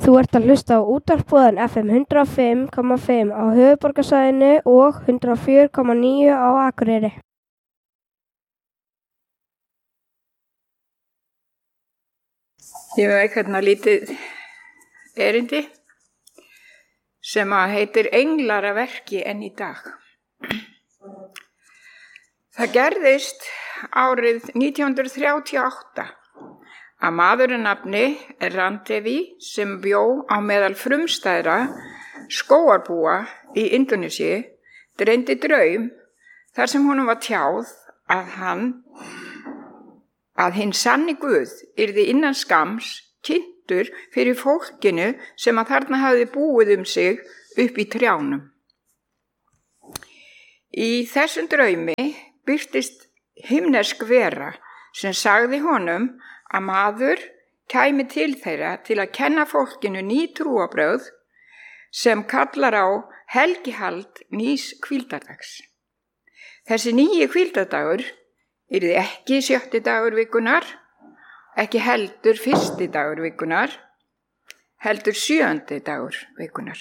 Þú ert að hlusta á útvarpsboðan FM 105,5 á höfuðborgarsvæðinu og 104,9 á Akureyri. Ég veit hérna lítið erindi sem að heitir Englar að verki enn í dag. Það gerðist árið 1938 að maðurinn nafni Randevi sem bjó á meðal frumstæðra skógarbúa í Indónesíu dreymdi draum þar sem honum var tjáð að hinn sanni Guð yrði innan skams kynntur fyrir fólkinu sem að þarna hafði búið sig upp í trjánum. Í þessum draumi birtist himnesk vera sem sagði honum að maður kæmi til þeirra til að kenna fólkinu ný trúarbrögð sem kallar á helgihald nýs hvíldardags. Þessi nýji hvíldardagur yrði ekki 7. dagur vikunar, ekki heldur 1. dagur vikunar, heldur 7. dagur vikunar.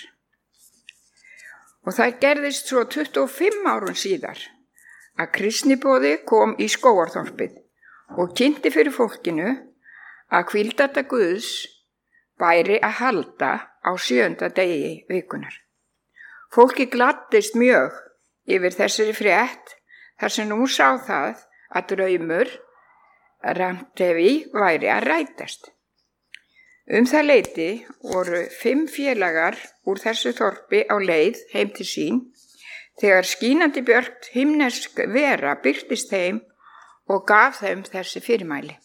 Og það gerðist svo 25 árum síðar að kristniboði kom í skógarþorpið og kynnti fyrir fólkinu að hvíldardag Guðs væri að halda á 7. degi vikunar. Fólki gladdist mjög yfir þessari frétt þar sem nú sá það að draumur Randevi væri að rætast. Það leyti voru 5 félagar úr þessu þorpi á leið heim til sín þegar skínandi björt himnesk vera birtist þeim og gaf þeim þessi fyrirmæli.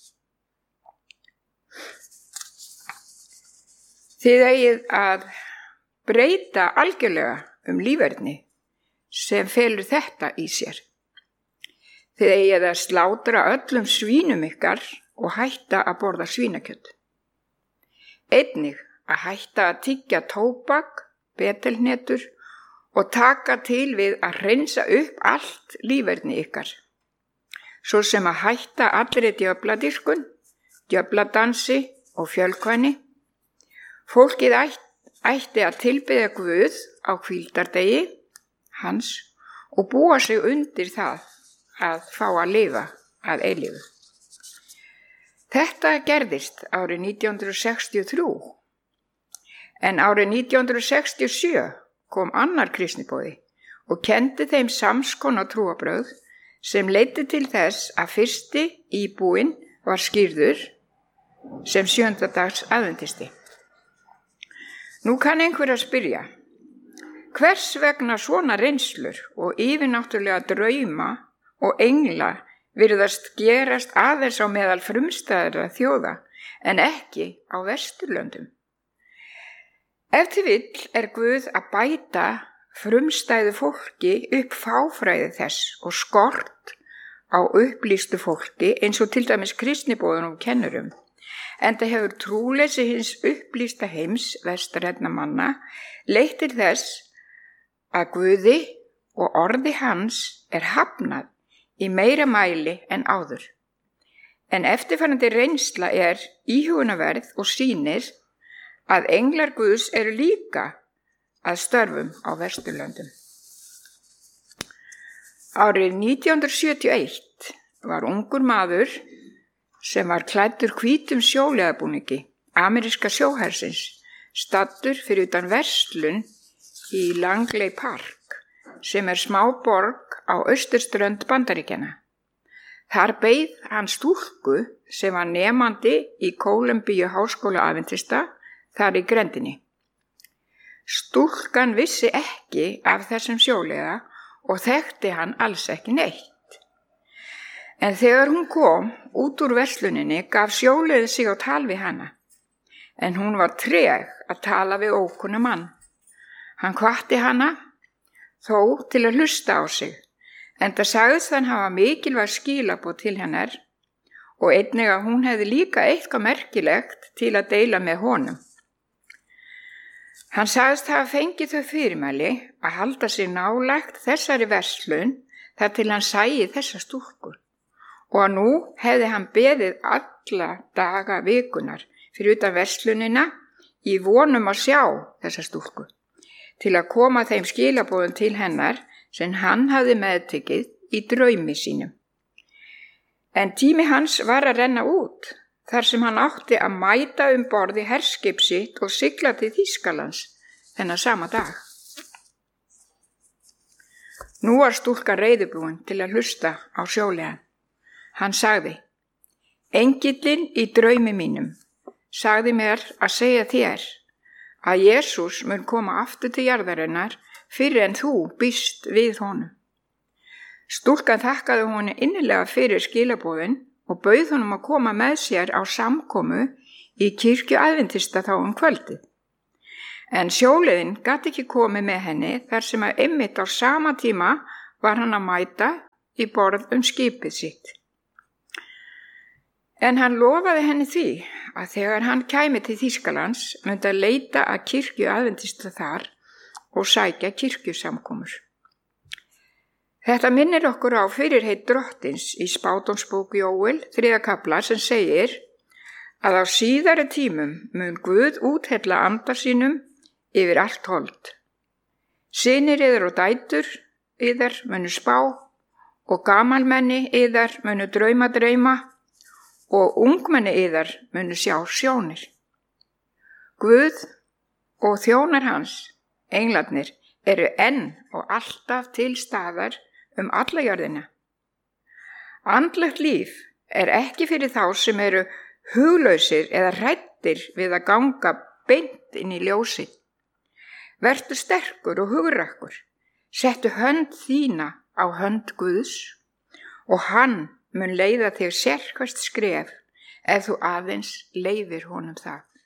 Þið eigið að breyta algjörlega líferni sem felur þetta í sér. Þið eigið að slátra öllum svínum ykkar og hætta að borða svínakjöt. Einnig að hætta að tyggja tóbak, betelhnetur og taka til við að hreinsa upp allt líferni ykkar. Svo sem að hætta allri djöfladyrkun, djöfladansi og fjölkvæni. Fólkið ætti að tilbiðja Guð á hvíldardegi hans og búa sig undir það að fá að lifa að eilífu. Þetta gerðist árið 1963, en árið 1967 kom annar kristniboði og kenndi þeim samskonar trúarbrögð sem leiddi til þess að fyrsti íbúinn var skírður sem 7. dags aðventisti. Nú kann einhver að spyrja, hvers vegna svona reynslur og yfirnáttúrulega drauma og engla virðast gerast aðeins á meðal frumstæðra þjóða en ekki á Vesturlöndum? Ef til vill Guð að bæta frumstæðu fólki upp fáfræði þess og skort á upplýstu fólki eins og til dæmis kristniboðunum kennurum. Enda hefur trúleysi hins upplýsta heims vestrænna manna leitt til þess að Guði og orði hans hafnað í meira mæli en áður. En eftirfarandi reynsla íhugunarverð og sýnir að englar Guðs eru líka að störfum á Vesturlöndum. Árið 1971 var ungur maður sem var klæddur hvítum sjóliðabúningi ameríska sjóhersins staddur fyrir utan verslun í Langley Park sem smá borg á austurströnd Bandaríkjanna. Þar beið hann stúlku sem var nemandi í Columbia háskóla aðventista þar í grendinni. Stúlkan vissi ekki af þessum sjóliða og þekkti hann alls ekki neitt. En þegar hún kom út úr versluninni gaf sjóliðið sig á tal við hana, en hún var treg að tala við ókunna mann. Hann hvatti hana þó til að hlusta á sig, enda sagðist hann hafa mikilvæg skilaboð til hennar og einnig að hún hefði líka eitthvað merkilegt til að deila með honum. Hann sagðist hafa fengið þau fyrirmæli að halda sig nálægt þessari verslun þar til hann sæi þessa stúlku. Og að nú hefði hann beðið alla daga vikunar fyrir utan verslunina í vonum að sjá þessa stúlku, til að koma þeim skilaboðum til hennar sem hann hafði meðtekið í draumi sínum. En tími hans var að renna út, þar sem hann átti að mæta borð í herskip sitt og sigla til Þýskalands þennan sama dag. Nú var stúlkan reiðubúin til að hlusta á sjóliðan. Hann sagði: Engillinn í draumi mínum sagði mér að segja þér að Jesús mun koma aftur til jarðarinnar fyrir en þú býst við honum. Stúlkan þakkaði honum innilega fyrir skilaboðin og bauð honum að koma með sér á samkomu í kirkju aðventista þá kvöldið. En sjóliðinn gat ekki komið með henni þar sem að einmitt á sama tíma var hann að mæta í borð skipið sitt. En hann lofaði henni því að þegar hann kæmi til Þýskalands myndi að leita að kirkju aðventista þar og sækja kirkjusamkomur. Þetta minnir okkur á fyrirheit drottins í spádómsbók Jóel 3. kafla sem segir að á síðari tímum mun Guð úthella anda sínum yfir allt hold. Synir yðar og dætur yðar munu spá og gamalmenni yðar munu dreyma og ungmenni yðar munu sjá sjónir. Guð og þjónar hans, englarnir, eru enn og alltaf til staðar alla jörðina. Andlegt líf ekki fyrir þá sem eru huglausir eða hræddir við að ganga beint inn í ljósið. Vertu sterkur og hugrakkur, settu hönd þína á hönd Guðs og hann mun leiða þig sérhvert skref ef þú aðeins leyfir honum það.